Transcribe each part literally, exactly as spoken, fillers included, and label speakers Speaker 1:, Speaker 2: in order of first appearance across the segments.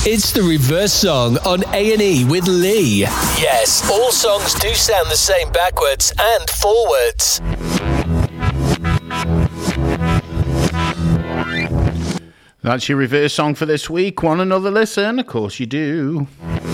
Speaker 1: It's the Reverse Song on A and E with Lee. Yes, all songs do sound the same backwards and forwards.
Speaker 2: That's your Reverse Song for this week. Want another listen? Of course you do.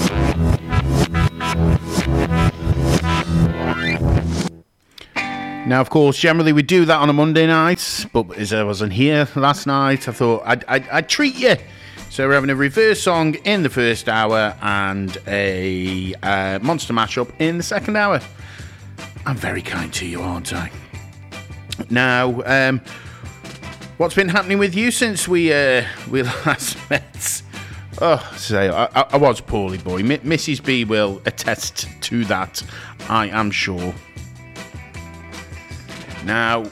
Speaker 2: Now, of course, generally we do that on a Monday night, but as I wasn't here last night, I thought I'd, I'd, I'd treat you. So we're having a Reverse Song in the first hour and a uh, Monster Mashup in the second hour. I'm very kind to you, aren't I? Now, um, what's been happening with you since we uh, we last met? Oh, say I, I was poorly, boy. M- Missus B will attest to that, I am sure. Now,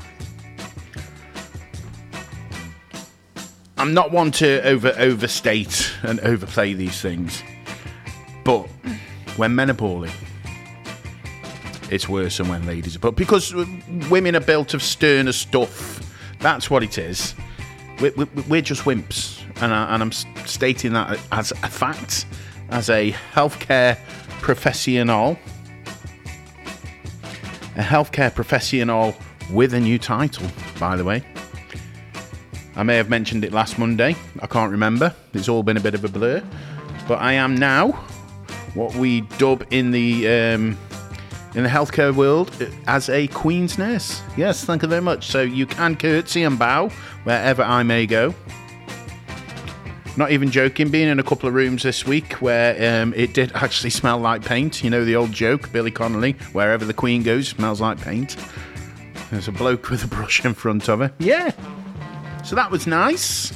Speaker 2: I'm not one to over overstate and overplay these things, but when men are poorly, it's worse than when ladies are poorly. Because women are built of sterner stuff. That's what it is. We're, we're just wimps, and, I, and I'm stating that as a fact, as a healthcare professional. A healthcare professional with a new title, by the way. I may have mentioned it last Monday. I can't remember. It's all been a bit of a blur. But I am now what we dub in the um, in the healthcare world as a Queen's nurse. Yes, thank you very much. So you can curtsy and bow wherever I may go. Not even joking, being in a couple of rooms this week where um, it did actually smell like paint. You know the old joke, Billy Connolly, wherever the Queen goes, smells like paint. There's a bloke with a brush in front of her. Yeah. So that was nice.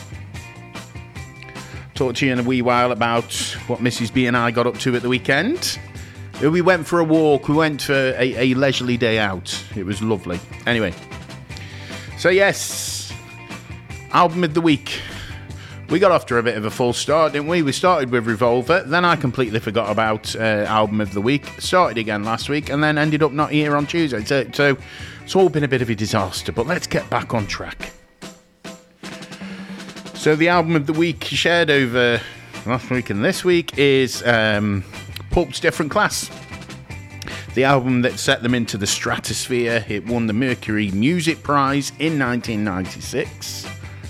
Speaker 2: Talk to you in a wee while about what Missus B and I got up to at the weekend. We went for a walk. We went for a, a leisurely day out. It was lovely. Anyway. So yes. Album of the week. We got off to a bit of a false start, didn't we? We started with Revolver, then I completely forgot about uh, Album of the Week, started again last week, and then ended up not here on Tuesday. So, so it's all been a bit of a disaster, but let's get back on track. So the Album of the Week shared over last week and this week is um, Pulp's Different Class. The album that set them into the stratosphere. It won the Mercury Music Prize in nineteen ninety-six.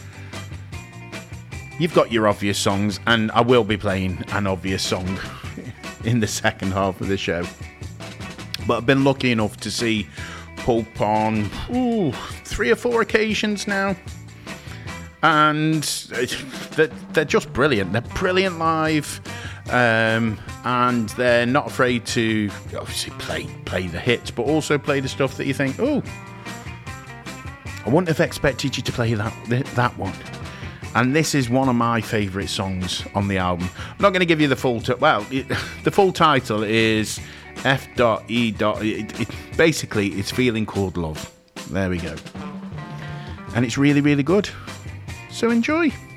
Speaker 2: You've got your obvious songs, and I will be playing an obvious song in the second half of the show. But I've been lucky enough to see Pulp on ooh, three or four occasions now. And they're, they're just brilliant. They're brilliant live. Um, and they're not afraid to obviously play play the hits, but also play the stuff that you think, oh, I wouldn't have expected you to play that that one. And this is one of my favourite songs on the album. I'm not going to give you the full... T- well, it, the full title is F E It, it, basically, it's Feeling Called Love. There we go. And it's really, really good. So enjoy.